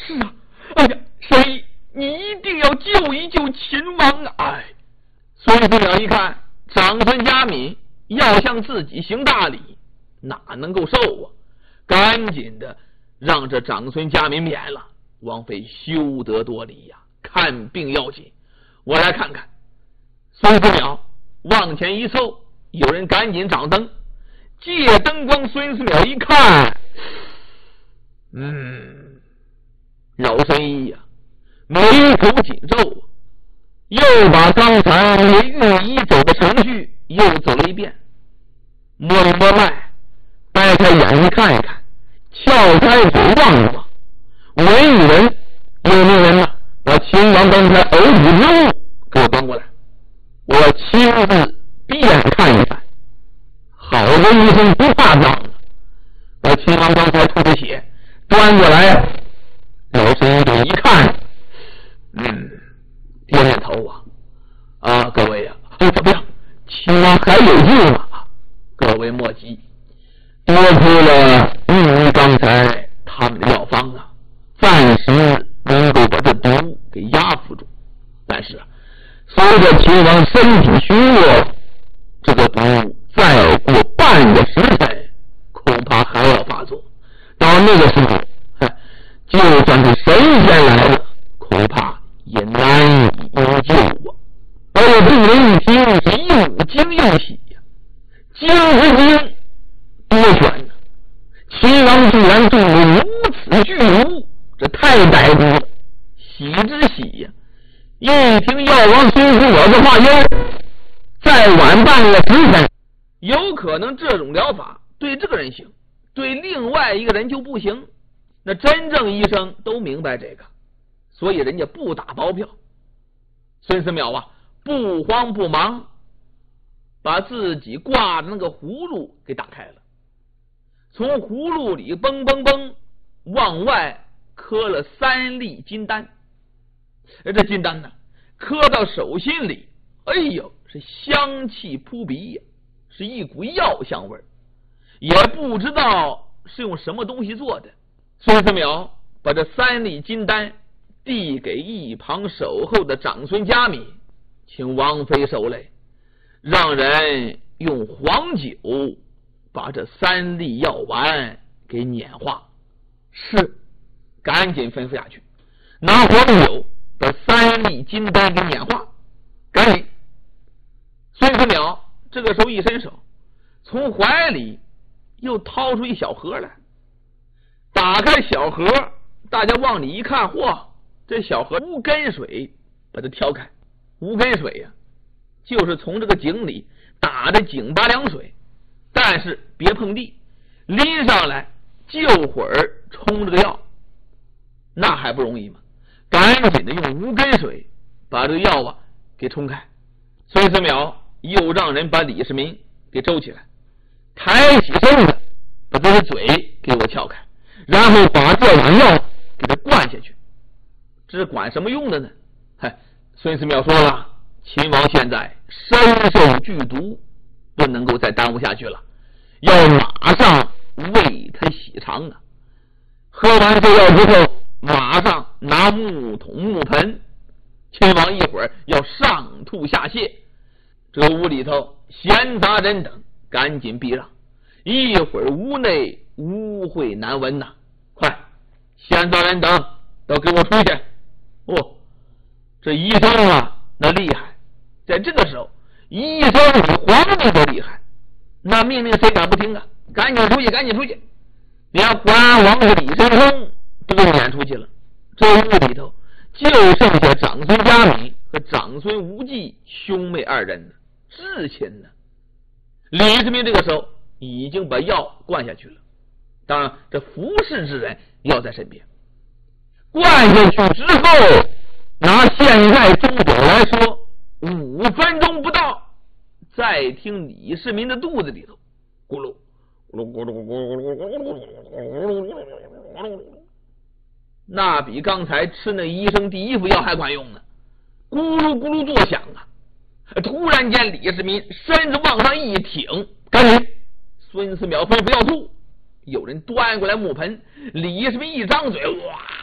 是啊，哎呀，神医，你一定要救一救秦王啊！哎，孙思邈一看长孙嘉敏要向自己行大礼，哪能够受啊？赶紧的让这长孙嘉敏免了。王妃休得多礼呀，看病要紧，我来看看。孙思邈往前一凑，有人赶紧掌灯，借灯光，孙思邈一看，老神医呀，眉头紧皱，又把刚才御医走的程序又走了一遍，摸一摸脉，掰开眼睛看一看，撬开嘴望一望，闻一闻，有没有人呢？把秦王刚才呕吐之物给我端过来，我亲自闭眼看一番。好的医生不怕脏了，把秦王刚才吐的血端过来，老神医这一看，点点头啊，各位呀，怎么样？秦王还有救吗？各位莫急，多亏了御医刚才他们的药方啊，暂时能够把这毒给压服住。但是随着秦王身体虚弱，这个毒再过半个时辰，恐怕还要发作。到那个时候，就算是神仙来了，恐怕也难以营救啊！而我病人一听是又惊又喜呀，惊是惊，多悬呢！秦王居然中了如此巨毒，这太歹毒了。喜之喜呀！一听药王孙思邈的话，再晚半个时辰，有可能这种疗法对这个人行，对另外一个人就不行。那真正医生都明白这个，所以人家不打包票。孙思邈不慌不忙，把自己挂的那个葫芦给打开了，从葫芦里嘣嘣嘣往外磕了3粒金丹。这金丹呢，磕到手心里，哎呦，是香气扑鼻呀，是一股药香味，也不知道是用什么东西做的。孙思邈把这3粒金丹递给一旁守候的长孙嘉敏，请王妃受累，让人用黄酒把这3粒药丸给碾化。是，赶紧吩咐下去，拿黄酒把3粒金丹给碾化，赶紧。孙思邈这个时候一伸手，从怀里又掏出一小盒来，打开小盒，大家往里一看，嚯，这小盒无根水，把它挑开。无根水呀，就是从这个井里打的井巴凉水，但是别碰地，拎上来就会儿冲这个药，那还不容易吗？赶紧的用无根水把这个药给冲开。孙思邈又让人把李世民给周起来，抬起身子，把这个嘴给我撬开，然后把这碗药给他灌下去。这是管什么用的呢？孙思邈说了，秦王现在身受剧毒，不能够再耽误下去了，要马上为他洗肠啊！喝完这药之后，马上拿木桶木盆，秦王一会儿要上吐下泻。这屋里头闲杂人等赶紧避让，一会儿屋内污秽难闻呐！快，闲杂人等都给我出去！这医生那厉害，在这个时候，医生比皇帝都厉害，那命令谁敢不听啊？赶紧出去，赶紧出去！连桓王和李申通都撵出去了。这屋里头就剩下长孙嘉敏和长孙无忌兄妹2人呢，至亲呢。李世民这个时候已经把药灌下去了，当然这服侍之人要在身边。灌下去之后，拿现在钟表来说，5分钟不到，再听李世民的肚子里头咕噜咕噜咕噜咕噜咕噜，那比刚才吃那医生第1副药还管用呢，咕噜咕噜作响啊！突然间，李世民身子往上一挺，赶紧！孙思邈吩咐要吐，有人端过来木盆，李世民一张嘴，哇！